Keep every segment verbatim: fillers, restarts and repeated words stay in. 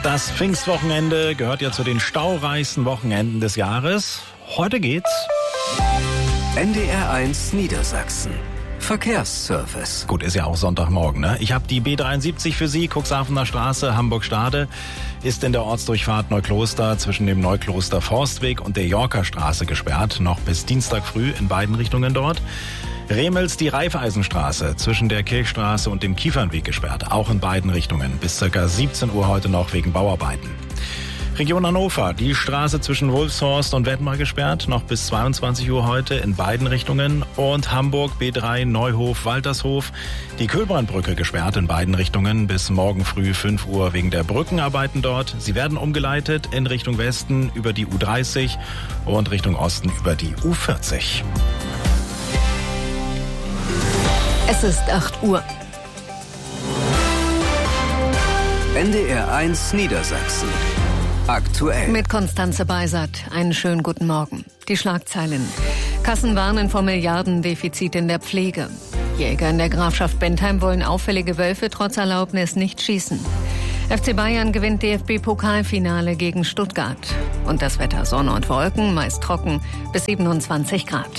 Das Pfingstwochenende gehört ja zu den staureichsten Wochenenden des Jahres. Heute geht's N D R eins Niedersachsen. Verkehrsservice. Gut, ist ja auch Sonntagmorgen, ne? Ich habe die B dreiundsiebzig für Sie, Cuxhavener Straße, Hamburg-Stade, ist in der Ortsdurchfahrt Neukloster zwischen dem Neukloster Forstweg und der Yorker Straße gesperrt, noch bis Dienstag früh in beiden Richtungen dort. Remels die Raiffeisenstraße zwischen der Kirchstraße und dem Kiefernweg gesperrt, auch in beiden Richtungen, bis ca. siebzehn Uhr heute noch wegen Bauarbeiten. Region Hannover, die Straße zwischen Wolfshorst und Wettmar gesperrt, noch bis zweiundzwanzig Uhr heute in beiden Richtungen. Und Hamburg B drei Neuhof Waltershof, die Kühlbrandbrücke gesperrt in beiden Richtungen bis morgen früh fünf Uhr wegen der Brückenarbeiten dort. Sie werden umgeleitet in Richtung Westen über die U dreißig und Richtung Osten über die U vierzig. Es ist acht Uhr. N D R eins Niedersachsen. Aktuell. Mit Konstanze Beisert. Einen schönen guten Morgen. Die Schlagzeilen. Kassen warnen vor Milliardendefizit in der Pflege. Jäger in der Grafschaft Bentheim wollen auffällige Wölfe trotz Erlaubnis nicht schießen. F C Bayern gewinnt D F B-Pokalfinale gegen Stuttgart. Und das Wetter: Sonne und Wolken, meist trocken, bis siebenundzwanzig Grad.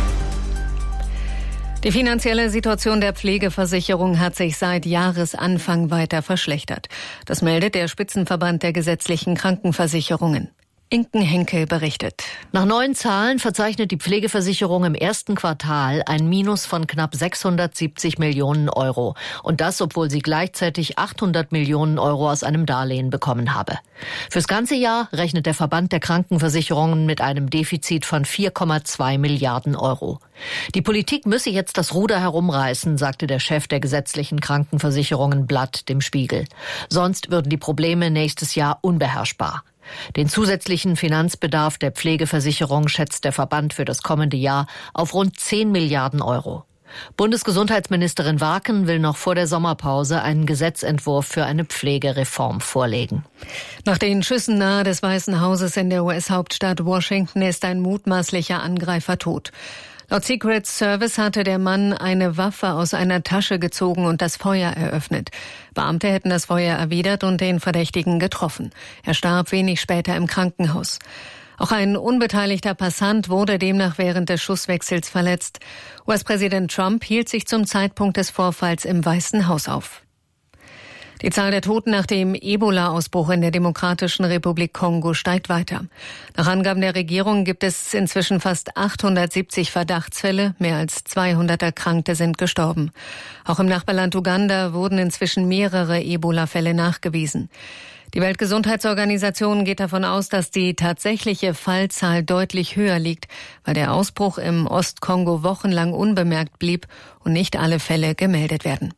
Die finanzielle Situation der Pflegeversicherung hat sich seit Jahresanfang weiter verschlechtert. Das meldet der Spitzenverband der gesetzlichen Krankenversicherungen. Inken Henkel berichtet. Nach neuen Zahlen verzeichnet die Pflegeversicherung im ersten Quartal ein Minus von knapp sechshundertsiebzig Millionen Euro. Und das, obwohl sie gleichzeitig achthundert Millionen Euro aus einem Darlehen bekommen habe. Fürs ganze Jahr rechnet der Verband der Krankenversicherungen mit einem Defizit von vier Komma zwei Milliarden Euro. Die Politik müsse jetzt das Ruder herumreißen, sagte der Chef der gesetzlichen Krankenversicherungen Blatt dem Spiegel. Sonst würden die Probleme nächstes Jahr unbeherrschbar. Den zusätzlichen Finanzbedarf der Pflegeversicherung schätzt der Verband für das kommende Jahr auf rund zehn Milliarden Euro. Bundesgesundheitsministerin Warken will noch vor der Sommerpause einen Gesetzentwurf für eine Pflegereform vorlegen. Nach den Schüssen nahe des Weißen Hauses in der U S-Hauptstadt Washington ist ein mutmaßlicher Angreifer tot. Laut Secret Service hatte der Mann eine Waffe aus einer Tasche gezogen und das Feuer eröffnet. Beamte hätten das Feuer erwidert und den Verdächtigen getroffen. Er starb wenig später im Krankenhaus. Auch ein unbeteiligter Passant wurde demnach während des Schusswechsels verletzt. U S-Präsident Trump hielt sich zum Zeitpunkt des Vorfalls im Weißen Haus auf. Die Zahl der Toten nach dem Ebola-Ausbruch in der Demokratischen Republik Kongo steigt weiter. Nach Angaben der Regierung gibt es inzwischen fast achthundertsiebzig Verdachtsfälle, mehr als zweihundert Erkrankte sind gestorben. Auch im Nachbarland Uganda wurden inzwischen mehrere Ebola-Fälle nachgewiesen. Die Weltgesundheitsorganisation geht davon aus, dass die tatsächliche Fallzahl deutlich höher liegt, weil der Ausbruch im Ostkongo wochenlang unbemerkt blieb und nicht alle Fälle gemeldet werden.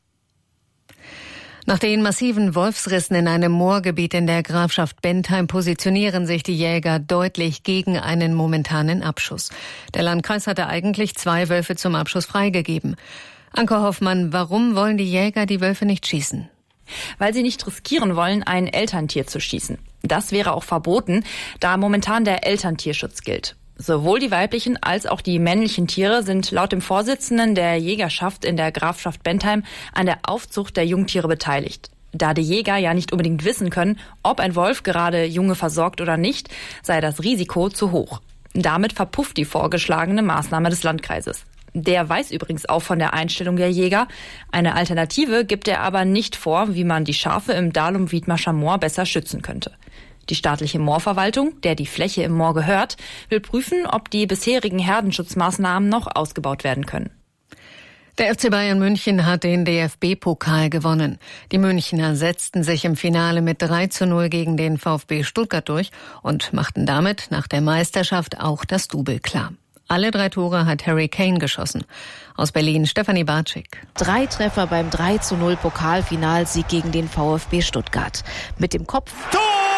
Nach den massiven Wolfsrissen in einem Moorgebiet in der Grafschaft Bentheim positionieren sich die Jäger deutlich gegen einen momentanen Abschuss. Der Landkreis hatte eigentlich zwei Wölfe zum Abschuss freigegeben. Anke Hoffmann, warum wollen die Jäger die Wölfe nicht schießen? Weil sie nicht riskieren wollen, ein Elterntier zu schießen. Das wäre auch verboten, da momentan der Elterntierschutz gilt. Sowohl die weiblichen als auch die männlichen Tiere sind laut dem Vorsitzenden der Jägerschaft in der Grafschaft Bentheim an der Aufzucht der Jungtiere beteiligt. Da die Jäger ja nicht unbedingt wissen können, ob ein Wolf gerade Junge versorgt oder nicht, sei das Risiko zu hoch. Damit verpufft die vorgeschlagene Maßnahme des Landkreises. Der weiß übrigens auch von der Einstellung der Jäger. Eine Alternative gibt er aber nicht vor, wie man die Schafe im Dahlum-Wiedmarscher Moor besser schützen könnte. Die staatliche Moorverwaltung, der die Fläche im Moor gehört, will prüfen, ob die bisherigen Herdenschutzmaßnahmen noch ausgebaut werden können. Der F C Bayern München hat den D F B-Pokal gewonnen. Die Münchner setzten sich im Finale mit drei zu null gegen den VfB Stuttgart durch und machten damit nach der Meisterschaft auch das Double klar. Alle drei Tore hat Harry Kane geschossen. Aus Berlin Stefanie Bartschik. Drei Treffer beim drei zu null Pokalfinalsieg gegen den VfB Stuttgart. Mit dem Kopf... Tor!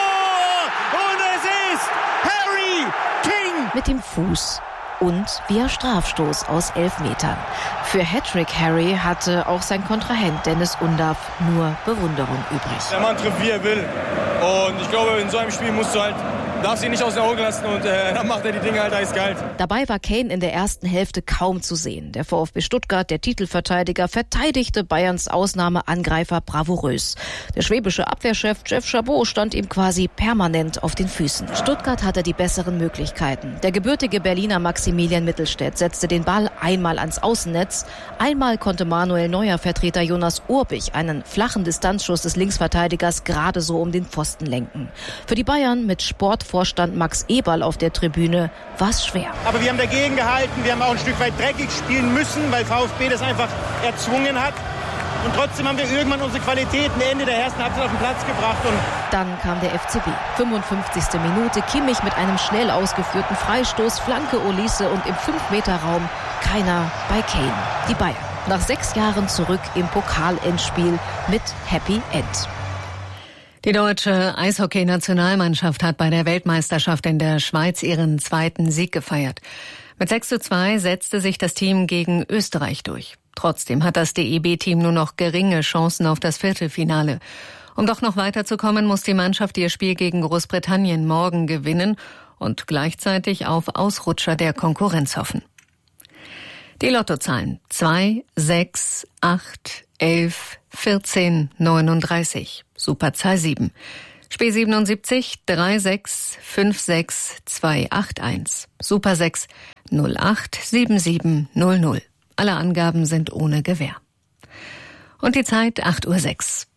Und es ist Harry Kane! Mit dem Fuß und via Strafstoß aus elf Metern. Für Hattrick Harry hatte auch sein Kontrahent Dennis Undaff nur Bewunderung übrig. Der Mann trifft, wie er will. Und ich glaube, in so einem Spiel musst du halt darfst ihn nicht aus den Augen lassen und äh, dann macht er die Dinge halt eiskalt. Dabei war Kane in der ersten Hälfte kaum zu sehen. Der VfB Stuttgart, der Titelverteidiger, verteidigte Bayerns Ausnahmeangreifer bravourös. Der schwäbische Abwehrchef Jeff Chabot stand ihm quasi permanent auf den Füßen. Stuttgart hatte die besseren Möglichkeiten. Der gebürtige Berliner Maximilian Mittelstädt setzte den Ball einmal ans Außennetz. Einmal konnte Manuel Neuer-Vertreter Jonas Urbich einen flachen Distanzschuss des Linksverteidigers gerade so um den Pfosten lenken. Für die Bayern mit Sportvorstand Max Eberl auf der Tribüne war es schwer. Aber wir haben dagegen gehalten, wir haben auch ein Stück weit dreckig spielen müssen, weil VfB das einfach erzwungen hat. Und trotzdem haben wir irgendwann unsere Qualitäten Ende der ersten Halbzeit auf den Platz gebracht. Und dann kam der F C B. fünfundfünfzigste Minute, Kimmich mit einem schnell ausgeführten Freistoß, Flanke Olise und im fünf Meter Raum keiner bei Kane. Die Bayern nach sechs Jahren zurück im Pokalendspiel mit Happy End. Die deutsche Eishockey-Nationalmannschaft hat bei der Weltmeisterschaft in der Schweiz ihren zweiten Sieg gefeiert. Mit sechs zu zwei setzte sich das Team gegen Österreich durch. Trotzdem hat das D E B-Team nur noch geringe Chancen auf das Viertelfinale. Um doch noch weiterzukommen, muss die Mannschaft ihr Spiel gegen Großbritannien morgen gewinnen und gleichzeitig auf Ausrutscher der Konkurrenz hoffen. Die Lottozahlen zwei, sechs, acht, elf, vierzehn, neununddreißig. Superzahl sieben. Spiel siebenundsiebzig, drei sechs, fünf sechs, zwei acht eins. Super sechs, null acht, sieben sieben null null. Alle Angaben sind ohne Gewähr. Und die Zeit acht Uhr sechs.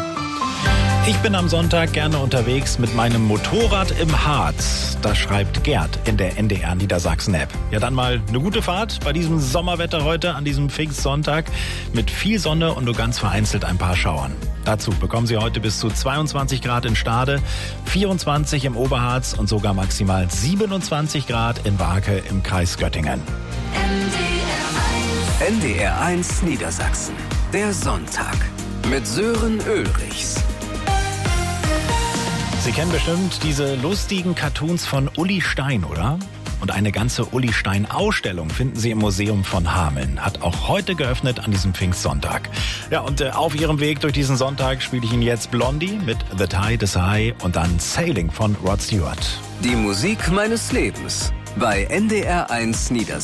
Ich bin am Sonntag gerne unterwegs mit meinem Motorrad im Harz. Das schreibt Gerd in der N D R Niedersachsen-App. Ja, dann mal eine gute Fahrt bei diesem Sommerwetter heute an diesem Pfingstsonntag mit viel Sonne und nur ganz vereinzelt ein paar Schauern. Dazu bekommen Sie heute bis zu zweiundzwanzig Grad in Stade, vierundzwanzig im Oberharz und sogar maximal siebenundzwanzig Grad in Warke im Kreis Göttingen. N D R eins Niedersachsen. Der Sonntag mit Sören Ulrichs. Sie kennen bestimmt diese lustigen Cartoons von Uli Stein, oder? Und eine ganze Uli Stein-Ausstellung finden Sie im Museum von Hameln. Hat auch heute geöffnet an diesem Pfingstsonntag. Ja, und äh, auf Ihrem Weg durch diesen Sonntag spiele ich Ihnen jetzt Blondie mit The Tide is High und dann Sailing von Rod Stewart. Die Musik meines Lebens bei N D R eins Niedersachsen.